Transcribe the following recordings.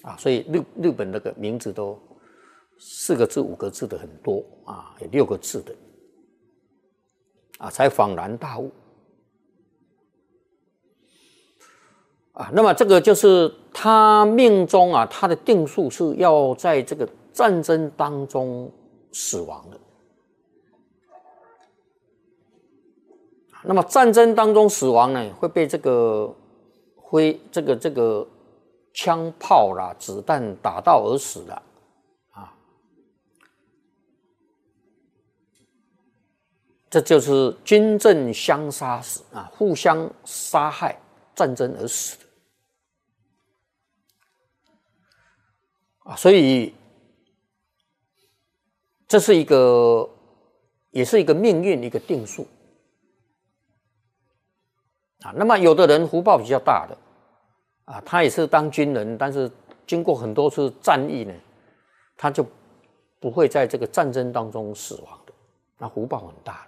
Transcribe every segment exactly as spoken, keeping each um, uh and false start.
啊，所以日日本那个名字都四个字、五个字的很多啊，有六个字的啊，才恍然大悟啊。那么这个就是他命中啊，他的定数是要在这个战争当中死亡的。那么战争当中死亡呢，会被这个挥这个这个枪炮啦、子弹打到而死的啊，这就是军阵相杀死啊，互相杀害、战争而死的啊，所以这是一个，也是一个命运，一个定数。啊，那么有的人福报比较大的，啊，他也是当军人，但是经过很多次战役呢，他就不会在这个战争当中死亡的，那福报很大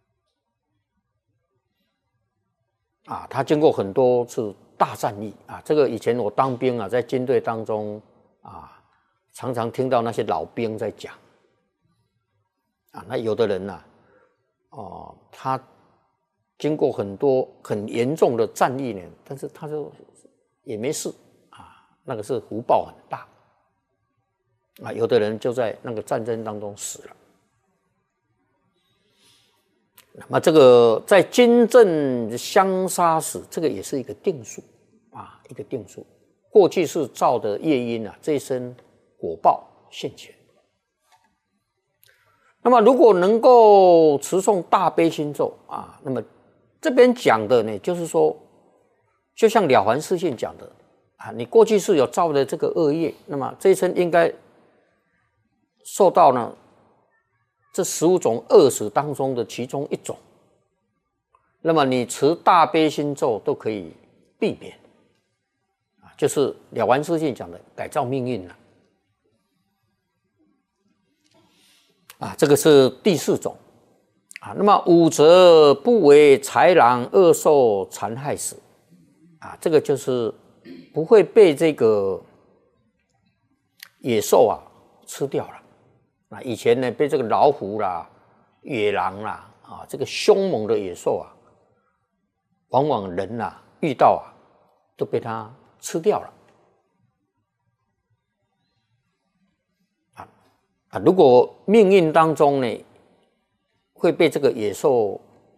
的。啊，他经过很多次大战役啊，这个以前我当兵啊，在军队当中啊，常常听到那些老兵在讲，啊，那有的人呐、啊，哦，他经过很多很严重的战役呢，但是他就也没事啊，那个是福报很大啊。有的人就在那个战争当中死了。那么这个在军阵相杀死，这个也是一个定数啊，一个定数。过去是造的业因啊，这一生果报现前。那么如果能够持诵大悲心咒啊，那么这边讲的呢，就是说，就像《了凡四训》讲的啊，你过去是有造的这个恶业，那么这一生应该受到呢这十五种恶死当中的其中一种，那么你持大悲心咒都可以避免啊，就是《了凡四训》讲的改造命运了啊，这个是第四种。啊，那么五则不为豺狼恶兽残害死，啊，这个就是不会被这个野兽啊吃掉了。啊，以前呢被这个老虎啦、野狼啦啊，这个凶猛的野兽啊，往往人啊遇到啊都被它吃掉了。啊啊，如果命运当中呢，会被这个野兽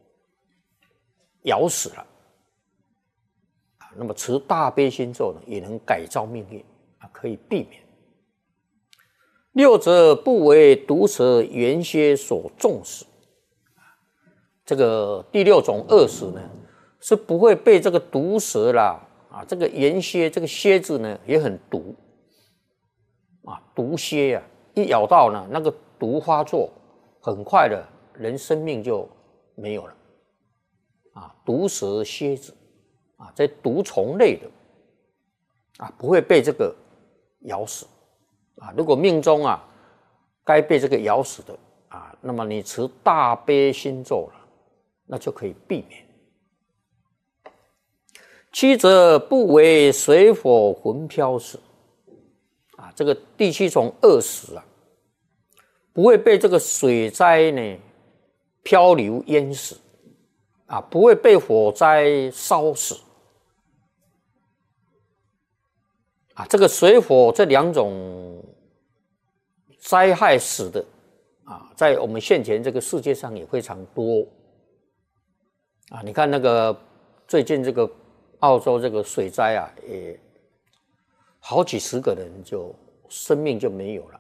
咬死了，那么持大悲心咒呢，也能改造命运啊，可以避免。六则不为毒蛇原蝎所中死，这个第六种恶死呢，是不会被这个毒蛇啦啊，这个原蝎这个蝎子呢也很毒啊，毒蝎呀、啊，一咬到呢，那个毒发作，很快的。人生命就没有了啊！毒蛇、蝎子啊，这毒虫类的啊，不会被这个咬死啊。如果命中啊该被这个咬死的啊，那么你持大悲心咒了，那就可以避免。七则不为水火魂飘死啊，这个第七种恶死啊，不会被这个水灾呢漂流淹死啊，不会被火灾烧死啊。这个水火这两种灾害死的啊，在我们现前这个世界上也非常多啊。你看那个最近这个澳洲这个水灾啊，也好几十个人就生命就没有了。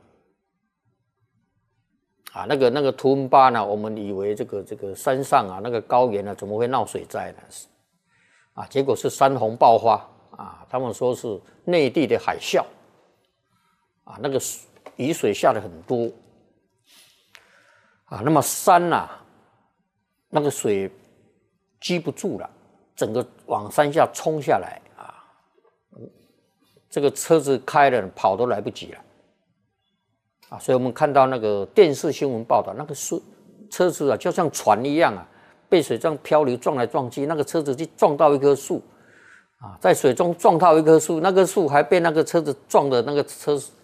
啊，那个那个图恩巴呢，我们以为这个这个山上啊，那个高原啊，怎么会闹水灾呢？啊，结果是山洪爆发啊，他们说是内地的海啸啊，那个雨水下的很多啊，那么山呐、啊，那个水积不住了，整个往山下冲下来啊，这个车子开了跑都来不及了。啊，所以我们看到那个电视新闻报道，那个车子啊，就像船一样啊，被水这样漂流撞来撞去，那个车子就撞到一棵树， 啊，在水中撞到一棵树，那棵树还被那个车子撞的那个车